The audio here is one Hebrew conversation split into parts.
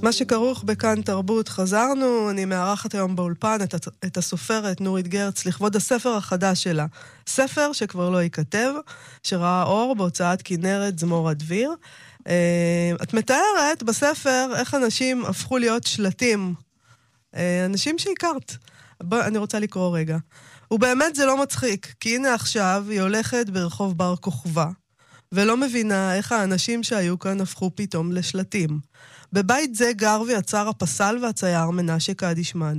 מה שכרוך בכאן תרבות, חזרנו, אני מארחת היום באולפן את הסופרת נורית גרץ לכבוד הספר החדש שלה. ספר שכבר לא ייכתב, שראה אור בהוצאת כנרת זמור הדביר. את מתארת בספר איך אנשים הפכו להיות שלטים. אנשים שהכרת. אני רוצה לקרוא רגע. ובאמת זה לא מצחיק, כי הנה עכשיו היא הולכת ברחוב בר כוכבא, ולא מבינה איך האנשים שהיו כאן הפכו פתאום לשלטים. בבית זה גר ויצר הפסל והצייר מנשה קדישמן,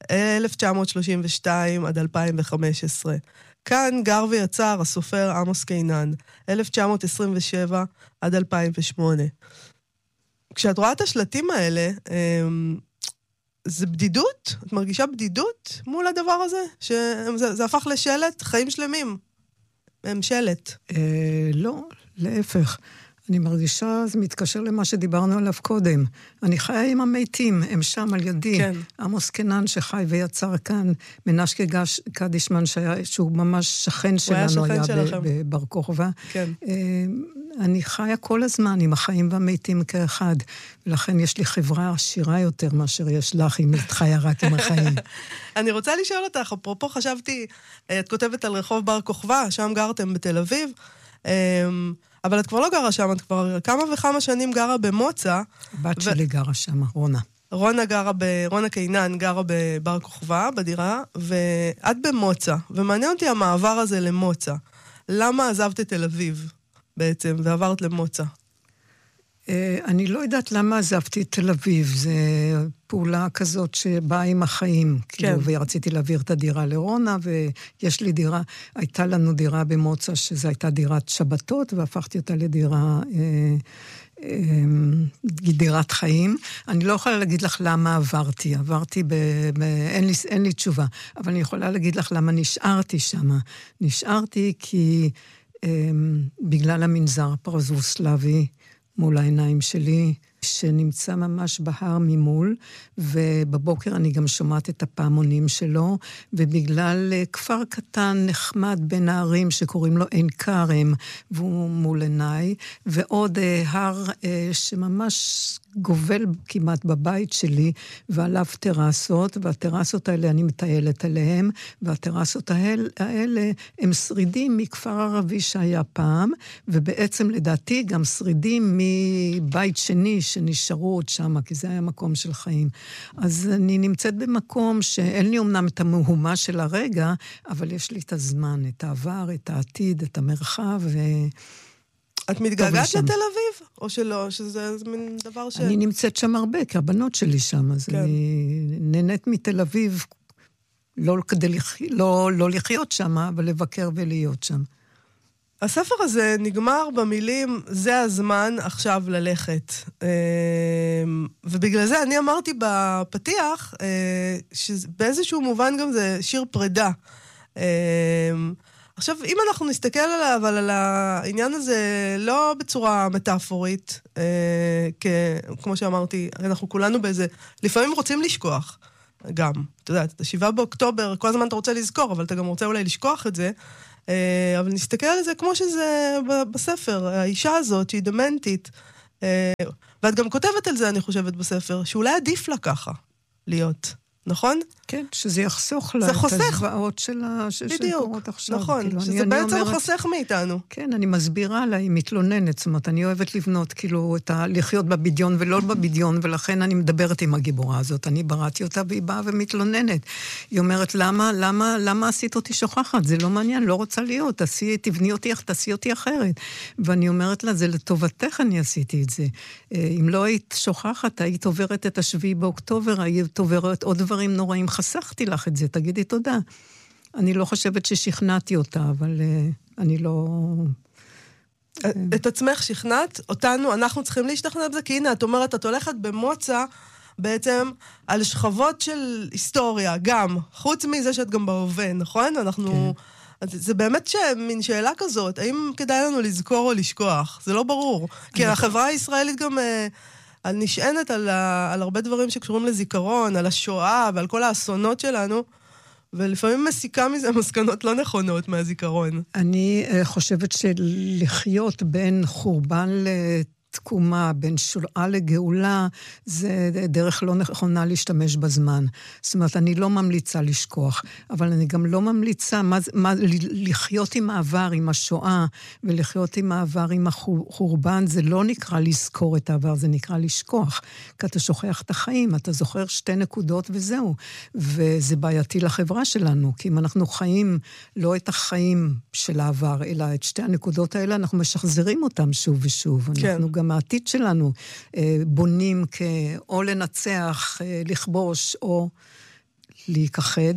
1932 עד 2015. כאן גר ויצר הסופר עמוס קינן, 1927 עד 2008. כשאת רואה את השלטים האלה, זה בדידות? את מרגישה בדידות מול הדבר הזה? שזה הפך לשלט? חיים שלמים. הם שלט. לא, להפך. אני מרגישה, זה מתקשר למה שדיברנו עליו קודם. אני חיה עם המתים, הם שם על ידי. כן. עמוס קינן שחי ויצר כאן, מנשה קדישמן שהוא ממש שכן שלנו, היה בבר כוכבא. כן. אני חיה כל הזמן עם החיים והמתים כאחד, ולכן יש לי חברה עשירה יותר מאשר יש לך, אם את חיה רק עם החיים. אני רוצה לשאול אותך, אפרופו חשבתי, את כותבת על רחוב בר כוכבא, שם גרתם בתל אביב, אבל את כבר לא גרה שם, את כבר כמה וכמה שנים גרה במוצא. הבת שלי גרה שם, רונה. רונה קינן גרה בבר כוכבא, בדירה, ואת במוצא, ומעניין אותי המעבר הזה למוצא. למה עזבת את תל אביב בעצם, ועברת למוצא? אני לא יודעת למה עזבתי את תל אביב, זה פעולה כזאת שבאה עם החיים, כאילו, ורציתי להעביר את הדירה לרונה, ויש לי דירה, הייתה לנו דירה במוצא, שזו הייתה דירת שבתות, והפכתי אותה לדירה, דירת חיים. אני לא יכולה להגיד לך למה עברתי אין לי תשובה, אבל אני יכולה להגיד לך למה נשארתי שם. נשארתי כי בגלל המנזר הפרזבוסלבי, מול העיניים שלי, שנמצא ממש בהר ממול, ובבוקר אני גם שומעת את הפעמונים שלו, ובגלל כפר קטן נחמד בין הערים שקוראים לו עין כרם, והוא מול עיניי, ועוד הר שממש גובל כמעט בבית שלי, ועליו טרסות, והטרסות האלה אני מטיילת עליהם, והטרסות האלה הם שרידים מכפר ערבי שהיה פעם, ובעצם לדעתי גם שרידים מבית שני שנשארו עוד שם, כי זה היה מקום של חיים. אז אני נמצאת במקום שאין לי אומנם את המהומה של הרגע, אבל יש לי את הזמן, את העבר, את העתיד, את המרחב את מתגעגעת לתל אביב? או שלא? שזה מין דבר ש... אני נמצאת שם הרבה, כי הבנות שלי שם, אז אני נהנית מתל אביב, לא לחיות שם, אבל לבקר ולהיות שם. הספר הזה נגמר במילים, זה הזמן עכשיו ללכת. ובגלל זה אני אמרתי בפתיח, שבאיזשהו מובן גם זה שיר פרידה. עכשיו, אם אנחנו נסתכל עליו, אבל על העניין הזה לא בצורה מטאפורית, כמו שאמרתי, אנחנו כולנו באיזה, לפעמים רוצים לשכוח גם. אתה יודע, את 7 באוקטובר, כל הזמן אתה רוצה לזכור, אבל אתה גם רוצה אולי לשכוח את זה, אבל נסתכל על זה כמו שזה בספר, האישה הזאת שהיא דמנטית, ואת גם כותבת על זה, אני חושבת, בספר, שאולי עדיף לה ככה להיות. נכון? כן, שזה יחסוך לה את הזוועות שקורות עכשיו. נכון, כאילו, שזה בעצם חוסך מאיתנו. כן, אני מסבירה לה, היא מתלוננת, זאת אומרת, אני אוהבת לבנות כאילו לחיות בבדיון ולא בבדיון, ולכן אני מדברת עם הגיבורה הזאת, אני בראתי אותה והיא באה ומתלוננת. היא אומרת, למה עשית אותי שוכחת? זה לא מעניין, לא רוצה להיות, תבני אותי, תעשי אותי אחרת. ואני אומרת לה, זה לטובתך אני עשיתי את זה. אם לא היית שוכחת, היית עוברת את 7 באוקטובר, היית עוברת עוד דברים נוראים, חסכתי לך את זה, תגידי תודה. אני לא חושבת ששכנעתי אותה, אבל אני לא... את עצמך שכנעת, אותנו, אנחנו צריכים להשתכנע בזה, כי הנה, את אומרת, את הולכת במוצא, בעצם על שכבות של היסטוריה, גם, חוץ מזה שאת גם בהווה, נכון? אנחנו... זה באמת מין שאלה כזאת, האם כדאי לנו לזכור או לשכוח? זה לא ברור. כי החברה הישראלית גם... נשענת על הרבה דברים שקשורים לזיכרון, על השואה ועל כל האסונות שלנו, ולפעמים מסיקה מזה מסקנות לא נכונות מהזיכרון. אני חושבת שלחיות בין חורבן תקומה, בין שואה לגאולה, זה דרך לא נכונה להשתמש בזמן. זאת אומרת, אני לא ממליצה לשכוח, אבל אני גם לא ממליצה לחיות עם העבר, עם השואה, ולחיות עם העבר, עם החורבן, זה לא נקרא לזכור את העבר, זה נקרא לשכוח. כי אתה שוכח את החיים, אתה זוכר 2 נקודות וזהו. וזה בעייתי לחברה שלנו, כי אם אנחנו חיים לא את החיים של העבר, אלא את 2 הנקודות האלה, אנחנו משחזרים אותם שוב ושוב. כן. אנחנו גם העתיד שלנו בונים או לנצח, לכבוש, או להיכחד.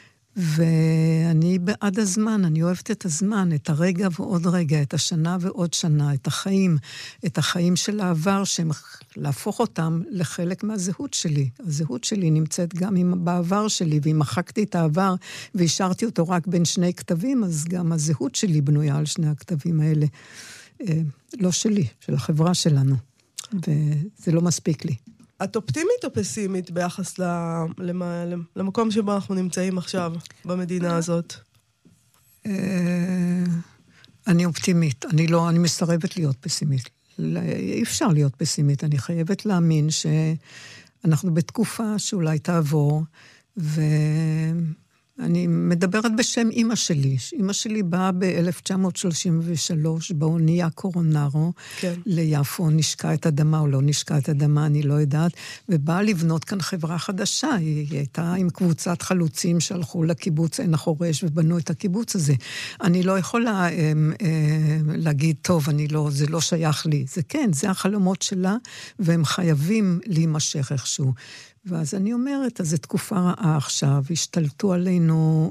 ואני בעד הזמן, אני אוהבת את הזמן, את הרגע ועוד רגע, את השנה ועוד שנה, את החיים של העבר, להפוך אותם לחלק מהזהות שלי. הזהות שלי נמצאת גם בעבר שלי, ואם מחקתי את העבר והשארתי אותו רק בין 2 כתבים, אז גם הזהות שלי בנויה על 2 הכתבים האלה. לא שלי, של החברה שלנו. וזה לא מספיק לי. את אופטימית או פסימית ביחס למקום שבו אנחנו נמצאים עכשיו, במדינה הזאת? אני אופטימית. אני מסרבת להיות פסימית. אי אפשר להיות פסימית. אני חייבת להאמין שאנחנו בתקופה שאולי תעבור, אני מדברת בשם אמא שלי. אמא שלי באה ב-1933 באונייה קורונרו, כן. ליפו, נשקע את אדמה או לא נשקע את אדמה, אני לא יודעת, ובאה לבנות כאן חברה חדשה. היא הייתה עם קבוצת חלוצים שהלכו לקיבוץ עין החורש ובנו את הקיבוץ הזה. אני לא יכולה להגיד, טוב, זה לא שייך לי. זה כן, זה החלומות שלה, והם חייבים להימשך איכשהו. ואז אני אומרת, אז זו תקופה רעה עכשיו, השתלטו עלינו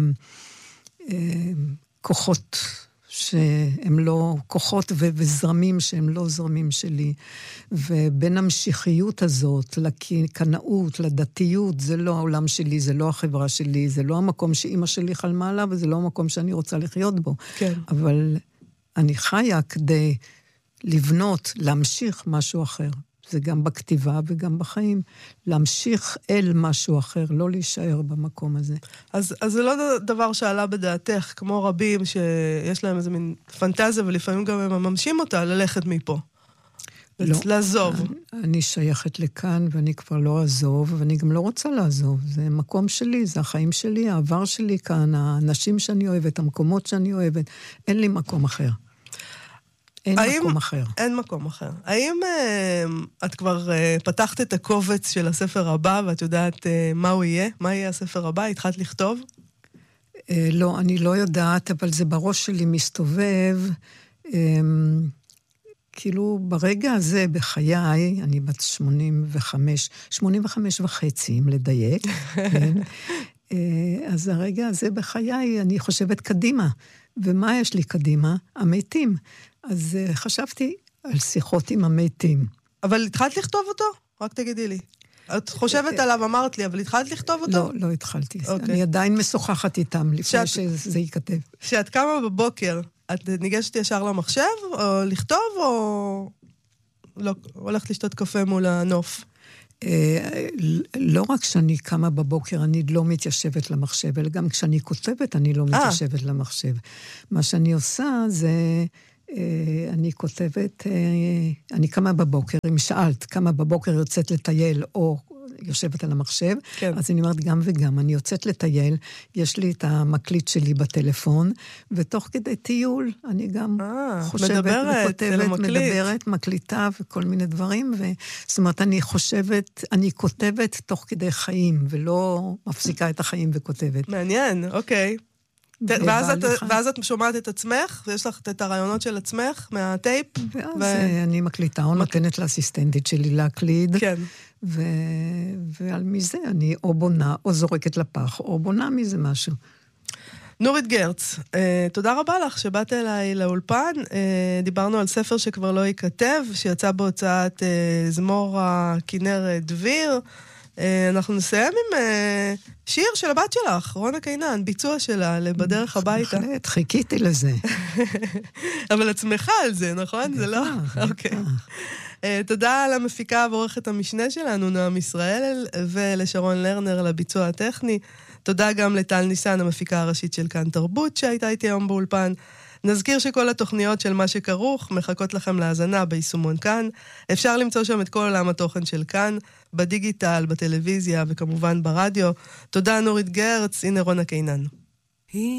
כוחות שהם לא, כוחות וזרמים שהם לא זרמים שלי, ובין המשיחיות הזאת, לקנאות, לדתיות, זה לא העולם שלי, זה לא החברה שלי, זה לא המקום שאמא שלי חלמה עליו, וזה לא המקום שאני רוצה לחיות בו. כן. אבל אני חיה כדי לבנות, להמשיך משהו אחר. זה גם בכתיבה וגם בחיים, להמשיך אל משהו אחר, לא להישאר במקום הזה. אז זה לא דבר שעלה בדעתך, כמו רבים שיש להם איזה מין פנטזיה, ולפעמים גם הם מממשים אותה, ללכת מפה. לא. לעזוב. אני שייכת לכאן, ואני כבר לא אעזוב, ואני גם לא רוצה לעזוב. זה מקום שלי, זה החיים שלי, העבר שלי כאן, האנשים שאני אוהבת, המקומות שאני אוהבת. אין לי מקום אחר. אין מקום אחר. אין מקום אחר. האם את כבר פתחת את הקובץ של הספר הבא, ואת יודעת מה הוא יהיה? מה יהיה הספר הבא? התחלת לכתוב? לא, אני לא יודעת, אבל זה בראש שלי מסתובב. כאילו ברגע הזה בחיי, אני בת 85 וחצי, אם לדייק. כן. אז הרגע הזה בחיי, אני חושבת קדימה. ומה יש לי קדימה? המתים. אז חשבתי על שיחות עם המתים. אבל התחלת לכתוב אותו? רק תגידי לי. את חושבת עליו, אמרת לי, אבל התחלת לכתוב אותו? לא התחלתי. אני עדיין משוחחת איתם, לפני שזה ייכתב. כשאת קמה בבוקר, את ניגשת ישר למחשב, או לכתוב, או לא, הולכת לשתות קפה מול הנוף? לא רק שאני קמה בבוקר, אני לא מתיישבת למחשב, אלא גם כשאני כותבת, אני לא מתיישבת למחשב. מה שאני עושה זה, אני כותבת, אני קמה בבוקר, אם שאלת, קמה בבוקר יוצאת לטייל, או יושבת על המחשב, כן. אז אני אומרת גם וגם, אני יוצאת לטייל, יש לי את המקליט שלי בטלפון, ותוך כדי טיול, אני גם חושבת, מדברת, מקליטה וכל מיני דברים, זאת אומרת, אני כותבת תוך כדי חיים, ולא מפסיקה את החיים וכותבת. מעניין, אוקיי. ואז את שומעת את עצמך, ויש לך את הרעיונות של עצמך מהטייפ. ואז אני מקליטה, או נותנת לאסיסטנטית שלי להקליד. כן. ועל מזה אני או בונה, או זורקת לפח, או בונה מזה משהו. נורית גרץ, תודה רבה לך שבאת אליי לאולפן. דיברנו על ספר שכבר לא ייכתב, שיצא בהוצאת זמור הכנרת דביר. אנחנו נסיים עם שיר של הבת שלך, רונה קינן, ביצוע שלה, בדרך הביתה. בהחלט, חיכיתי לזה. אבל את שמחה על זה, נכון? זה לא? אוקיי. תודה למפיקה ועורכת המשנה שלנו, נועם ישראל, ולשרון לרנר על הביצוע הטכני. תודה גם לטל ניסן, המפיקה הראשית של כאן תרבות, שהייתה איתי היום באולפן. נזכיר שכל התוכניות של מה שכרוך מחכות לכם להאזנה ביישומון כאן. אפשר למצוא שם את כל עולם התוכן של כאן, בדיגיטל, בטלוויזיה וכמובן ברדיו. תודה נורית גרץ, הנה רונה קינן.